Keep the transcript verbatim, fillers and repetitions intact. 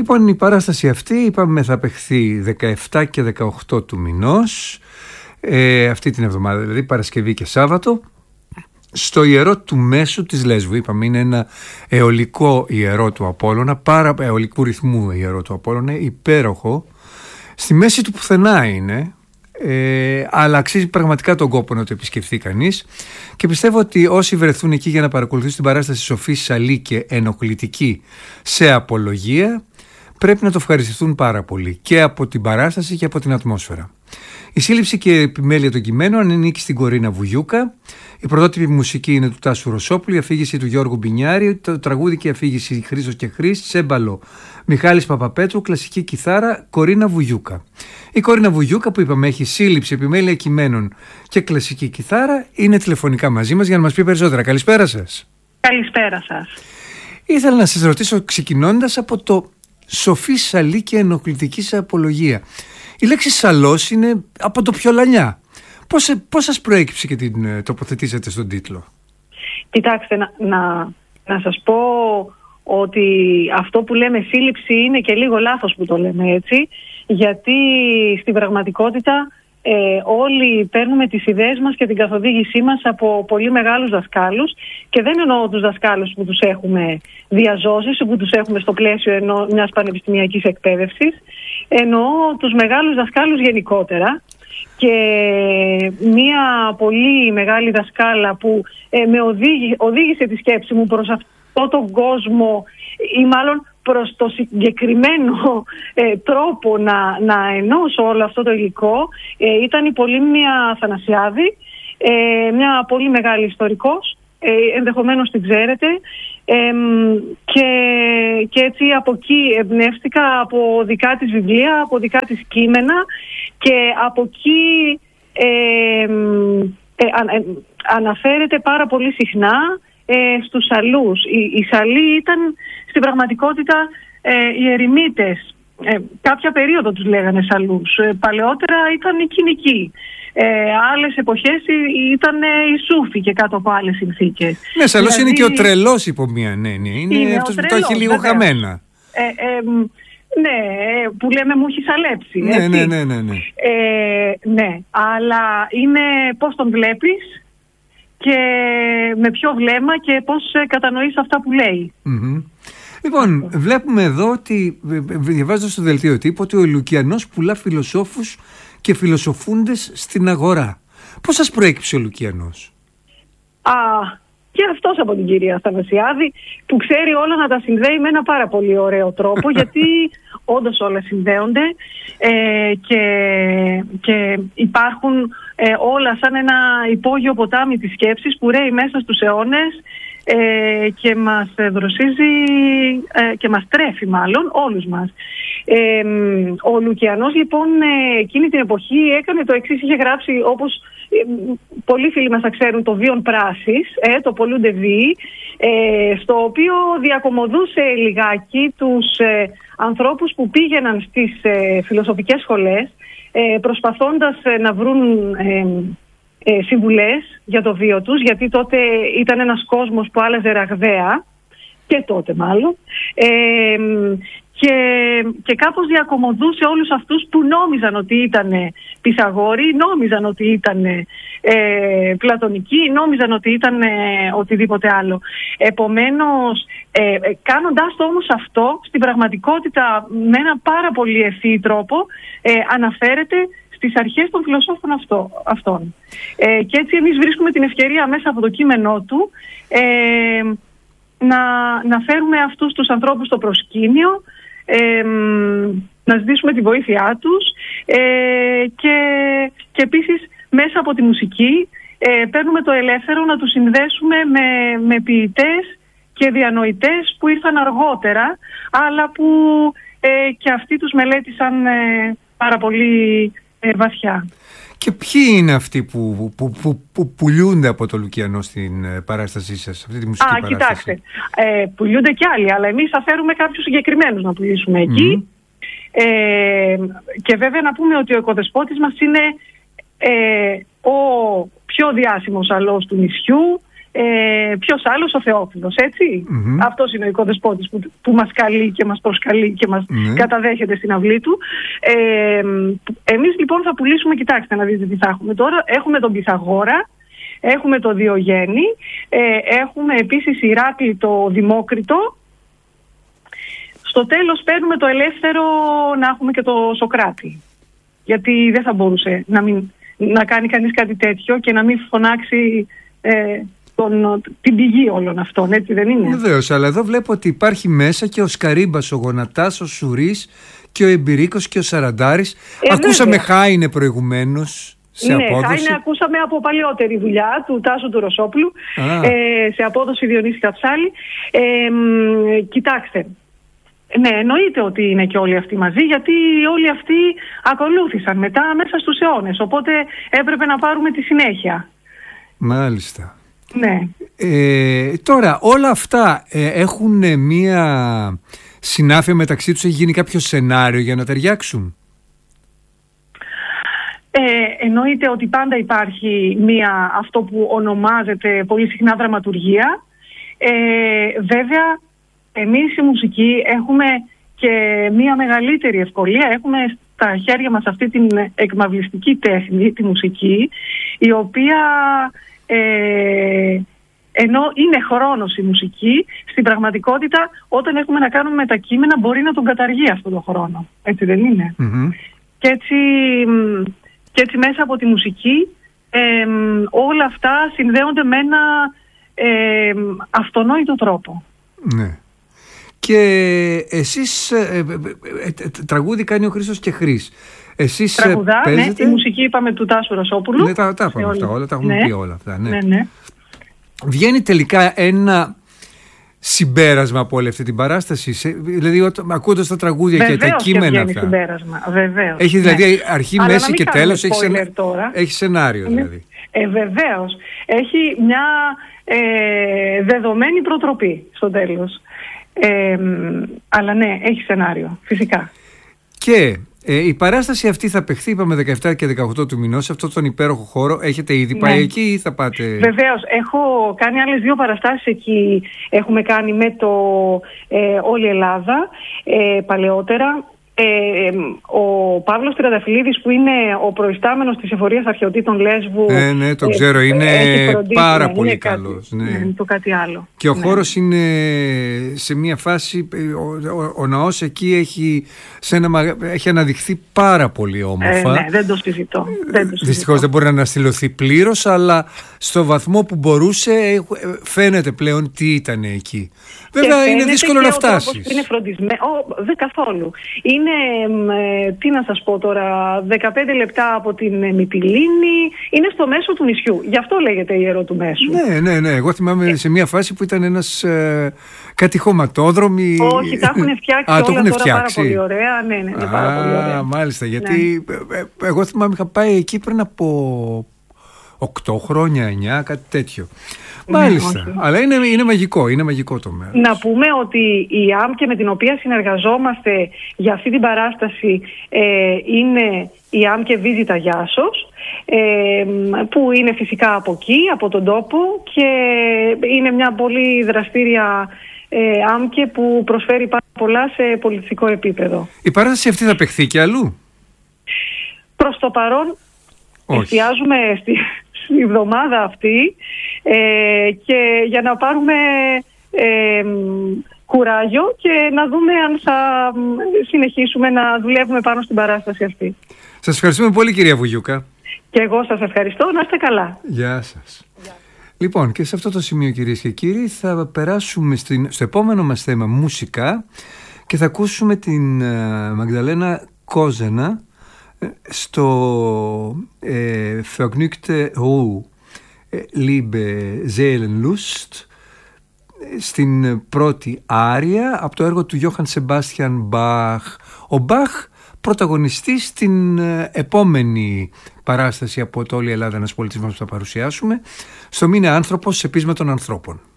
Λοιπόν, η παράσταση αυτή είπαμε θα παιχθεί δεκαεπτά και δεκαοκτώ του μηνός, ε, αυτή την εβδομάδα, δηλαδή Παρασκευή και Σάββατο, στο ιερό του Μέσου της Λέσβου. Είπαμε είναι ένα αιωλικό ιερό του Απόλλωνα, πάρα αιωλικού ρυθμού ιερό του Απόλλωνα, υπέροχο, στη μέση του πουθενά είναι. Ε, αλλά αξίζει πραγματικά τον κόπο να το επισκεφθεί κανείς, και πιστεύω ότι όσοι βρεθούν εκεί για να παρακολουθήσουν την παράσταση Σοφή Σαλή και ενοχλητική σε απολογία, πρέπει να το ευχαριστηθούν πάρα πολύ και από την παράσταση και από την ατμόσφαιρα. Η σύλληψη και η επιμέλεια των κειμένων ανήκει στην Κορίνα Βουγιούκα. Η πρωτότυπη μουσική είναι του Τάσου Ρωσόπουλου, η αφήγηση του Γιώργου Μπινιάρη, το τραγούδι και η αφήγηση Χρήστος και Χρήστης, τσέμπαλο Μιχάλης Παπαπέτρου, κλασική κιθάρα Κορίνα Βουγιούκα. Η Κορίνα Βουγιούκα, που είπαμε έχει σύλληψη, επιμέλεια κειμένων και κλασική κιθάρα, είναι τηλεφωνικά μαζί μας για να μας πει περισσότερα. Καλησπέρα σας. Καλησπέρα σας. Ήθελα να σας ρωτήσω, ξεκινώντας από το Σοφή Σαλή και ενοχλητική σε απολογία. Η λέξη σαλός είναι από το Πιολανιά. Πώς, πώς σας προέκυψε και την τοποθετήσατε στον τίτλο? Κοιτάξτε, να, να, να σας πω ότι αυτό που λέμε σύλληψη είναι και λίγο λάθος που το λέμε έτσι, γιατί στην πραγματικότητα ε, όλοι παίρνουμε τις ιδέες μας και την καθοδήγησή μας από πολύ μεγάλους δασκάλους, και δεν εννοώ τους δασκάλους που τους έχουμε διαζώσεις ή που τους έχουμε στο πλαίσιο ενό, μιας πανεπιστημιακής εκπαίδευσης, εννοώ τους μεγάλους δασκάλους γενικότερα. Και μία πολύ μεγάλη δασκάλα που ε, με οδήγη, οδήγησε τη σκέψη μου προς αυτόν τον κόσμο, ή μάλλον προς το συγκεκριμένο ε, τρόπο να, να ενώσω όλο αυτό το υλικό, ε, ήταν η Πολύμνια Αθανασιάδη, ε, μια πολύ μεγάλη ιστορικός, ε, ενδεχομένως την ξέρετε, ε, και, και έτσι από εκεί εμπνεύστηκα από δικά της βιβλία, από δικά της κείμενα, και από εκεί ε, ε, ε, αναφέρεται πάρα πολύ συχνά ε, στους σαλούς. Οι, οι σαλοί ήταν στην πραγματικότητα ε, οι ερημίτες. Ε, κάποια περίοδο τους λέγανε σαλούς. Ε, παλαιότερα ήταν οι κοινικοί. Ε, άλλες εποχές ήταν οι Σούφοι και κάτω από άλλες συνθήκες. Ναι, σαλός δηλαδή, είναι και ο τρελός υπό μία έννοια. Είναι, είναι αυτός που το έχει λίγο βέβαια χαμένα. Ε, ε, ναι, που λέμε μου έχει σαλέψει. Ναι, ναι, ναι, ναι, ναι. Ε, ναι, αλλά είναι πώς τον βλέπεις και με ποιο βλέμμα και πώς κατανοείς αυτά που λέει. Mm-hmm. Λοιπόν, βλέπουμε εδώ ότι, διαβάζοντας στο δελτίο τύπου, ότι ο Λουκιανός πουλά φιλοσόφους και φιλοσοφούντες στην αγορά. Πώς σας προέκυψε ο Λουκιανός? Α, και αυτός από την κυρία Αθανασιάδη, που ξέρει όλα να τα συνδέει με ένα πάρα πολύ ωραίο τρόπο, γιατί όντως όλα συνδέονται ε, και, και υπάρχουν ε, όλα σαν ένα υπόγειο ποτάμι της σκέψης που ρέει μέσα στους αιώνες ε, και μας δροσίζει ε, και μας τρέφει μάλλον όλους μας. Ε, ο Λουκιανός λοιπόν εκείνη την εποχή έκανε το εξής, είχε γράψει, όπως ε, πολλοί φίλοι μας θα ξέρουν, το Βίον Πράσης, ε, το Πολούντε Βί, ε, στο οποίο διακομωδούσε λιγάκι τους ε, ανθρώπους που πήγαιναν στις ε, φιλοσοφικές σχολές ε, προσπαθώντας ε, να βρουν ε, ε, συμβουλές για το βίο τους, γιατί τότε ήταν ένας κόσμος που άλλαζε ραγδαία, και τότε μάλλον, ε, και, και κάπως διακομωδούσε όλους αυτούς που νόμιζαν ότι ήταν Πυθαγόροι, νόμιζαν ότι ήταν ε, Πλατωνικοί, νόμιζαν ότι ήταν ε, οτιδήποτε άλλο. Επομένως, ε, κάνοντάς το όμως αυτό, στην πραγματικότητα με ένα πάρα πολύ ευθύ τρόπο ε, αναφέρεται στις αρχές των φιλοσόφων αυτό, αυτών. Ε, και έτσι εμείς βρίσκουμε την ευκαιρία μέσα από το κείμενό του ε, να, να φέρουμε αυτούς τους ανθρώπους στο προσκήνιο, ε, να ζητήσουμε τη βοήθειά τους ε, και, και επίσης μέσα από τη μουσική ε, παίρνουμε το ελεύθερο να τους συνδέσουμε με, με ποιητές και διανοητές που ήρθαν αργότερα, αλλά που ε, και αυτοί τους μελέτησαν ε, πάρα πολύ ε, βαθιά. Και ποιοι είναι αυτοί που, που, που, που πουλούνται από το Λουκιανό στην παράστασή σας, αυτή τη μουσική Α, παράσταση? Κοιτάξτε, ε, πουλούνται κι άλλοι, αλλά εμείς θα φέρουμε κάποιους συγκεκριμένους να πουλήσουμε εκεί. Mm. Ε, και βέβαια να πούμε ότι ο οικοδεσπότης μας είναι ε, ο πιο διάσημος αλός του νησιού, ε, ποιος άλλος, ο Θεόφιλος, έτσι. Mm-hmm. Αυτός είναι ο οικοδεσπότης που, που μας καλεί και μας προσκαλεί και μας mm-hmm. καταδέχεται στην αυλή του. Ε, εμείς λοιπόν θα πουλήσουμε, κοιτάξτε να δείτε τι θα έχουμε τώρα. Έχουμε τον Πυθαγόρα, έχουμε τον Διογέννη, ε, έχουμε επίσης Ηράκλη το Δημόκριτο. Στο τέλος παίρνουμε το ελεύθερο να έχουμε και το Σοκράτη. Γιατί δεν θα μπορούσε να, μην, να κάνει κανείς κάτι τέτοιο και να μην φωνάξει ε, τον, την πηγή όλων αυτών, έτσι δεν είναι? Βεβαίως, αλλά εδώ βλέπω ότι υπάρχει μέσα και ο Σκαρίμπας, ο Γονατάς, ο Σουρής και ο Εμπειρίκος και ο Σαραντάρης. Ε, Ακούσαμε Χάινε προηγουμένως. Σε ναι, Χάινε ακούσαμε από παλιότερη δουλειά του Τάσου του Ρωσόπουλου, ε, σε απόδοση Διονύση Καψάλη. Ε, κοιτάξτε, ναι, εννοείται ότι είναι και όλοι αυτοί μαζί, γιατί όλοι αυτοί ακολούθησαν μετά μέσα στους αιώνες, οπότε έπρεπε να πάρουμε τη συνέχεια. Μάλιστα. Ναι. Ε, τώρα, όλα αυτά ε, έχουν μία συνάφεια μεταξύ τους, έχει γίνει κάποιο σενάριο για να ταιριάξουν? Ε, εννοείται ότι πάντα υπάρχει μία, αυτό που ονομάζεται πολύ συχνά δραματουργία. Ε, βέβαια, εμείς οι μουσικοί έχουμε και μία μεγαλύτερη ευκολία. Έχουμε στα χέρια μας αυτή την εκμαυλιστική τέχνη, τη μουσική, η οποία ε, ενώ είναι χρόνος η μουσική, στην πραγματικότητα όταν έχουμε να κάνουμε με τα κείμενα μπορεί να τον καταργεί αυτόν τον χρόνο. Έτσι δεν είναι? Mm-hmm. Και έτσι... Και έτσι μέσα από τη μουσική ε, όλα αυτά συνδέονται με ένα ε, αυτονόητο τρόπο. Ναι. Και εσείς, ε, ε, ε, τραγούδι κάνει ο Χρήστος και Χρύς. Εσείς τραγουδά, παίζετε... ναι, η μουσική είπαμε του Τάσου Ρωσόπουλου. Ναι, τα, τα είπαμε αυτά όλα, τα έχουμε ναι. πει όλα αυτά. Ναι. Ναι, ναι. Βγαίνει τελικά ένα συμπέρασμα από όλη αυτή την παράσταση, δηλαδή όταν, ακούγοντας τα τραγούδια βεβαίως και τα κείμενα και αυτά. Συμπέρασμα, βεβαίως. Έχει δηλαδή ναι. αρχή, αλλά μέση και τέλος, έχει, σεν... έχει σενάριο ναι. δηλαδή. Ε, βεβαίως. Έχει μια ε, δεδομένη προτροπή στο τέλος. Ε, αλλά ναι, έχει σενάριο, φυσικά. Και ε, η παράσταση αυτή θα παιχθεί, είπαμε, δεκαεπτά και δεκαοκτώ του μηνός, σε αυτόν τον υπέροχο χώρο. Έχετε ήδη ναι. πάει εκεί ή θα πάτε? Βεβαίως, έχω κάνει άλλες δύο παραστάσεις εκεί. Έχουμε κάνει με το ε, Όλη Ελλάδα ε, παλαιότερα. Ε, ο Παύλος Τριανταφυλλίδης, που είναι ο προϊστάμενος της Εφορίας Αρχαιοτήτων Λέσβου, ναι, ναι, το ξέρω, ε, είναι πάρα ναι, πολύ είναι καλός κάτι, ναι. Ναι, το κάτι άλλο. Και ο ναι. χώρος είναι σε μια φάση, ο, ο, ο ναός εκεί έχει, σε ένα, έχει αναδειχθεί πάρα πολύ όμορφα. Ε, ναι, δεν το συζητώ. Δυστυχώς δεν μπορεί να αναστηλωθεί πλήρως, αλλά στο βαθμό που μπορούσε φαίνεται πλέον τι ήταν εκεί. Βέβαια είναι δύσκολο να φτάσεις. Είναι φροντισμένο, δεν καθόλου. Είναι, ε, τι να σας πω τώρα, δεκαπέντε λεπτά από την Μυτιλήνη, είναι στο μέσο του νησιού. Γι' αυτό λέγεται ιερό του μέσου. Ναι, ναι, ναι. Εγώ θυμάμαι ε. σε μια φάση που ήταν ένας ε, κάτι χωματόδρομοι. Όχι, τα έχουν φτιάξει. Α, όλα το έχουν τώρα φτιάξει. Πάρα πολύ ωραία. Ναι, ναι, ναι, πάρα Α, πολύ ωραία. Μάλιστα, γιατί ναι. ε, εγώ θυμάμαι είχα πάει εκεί πριν από οκτώ χρόνια, εννιά, κάτι τέτοιο. Μάλιστα, ναι, αλλά είναι, είναι μαγικό, είναι μαγικό το μέρος. Να πούμε ότι η ΆΜΚΕ με την οποία συνεργαζόμαστε για αυτή την παράσταση ε, είναι η ΆΜΚΕ Βίζιτα Γιάσος, ε, που είναι φυσικά από εκεί, από τον τόπο, και είναι μια πολύ δραστήρια ε, ΆΜΚΕ που προσφέρει πάρα πολλά σε πολιτιστικό επίπεδο. Η παράσταση αυτή θα παιχθεί και αλλού? Προς το παρόν όχι. Εστιάζουμε στη... η εβδομάδα αυτή ε, και για να πάρουμε ε, κουράγιο και να δούμε αν θα συνεχίσουμε να δουλεύουμε πάνω στην παράσταση αυτή. Σας ευχαριστούμε πολύ, κυρία Βουγιούκα. Και εγώ σας ευχαριστώ. Να είστε καλά. Γεια σας. Γεια. Λοιπόν, και σε αυτό το σημείο, κυρίες και κύριοι, θα περάσουμε στην, στο επόμενο μας θέμα, μουσικά, και θα ακούσουμε την uh, Μαγδαλένα Κόζενα στο ε, Vergnügte Ruhe, Liebe Seelenlust, στην πρώτη άρια από το έργο του Johann Sebastian Bach. Ο Bach πρωταγωνιστής στην επόμενη παράσταση από το Όλη Ελλάδα ένας πολιτισμός που θα παρουσιάσουμε, στο Μήνε Άνθρωπος σε πείσμα των ανθρώπων.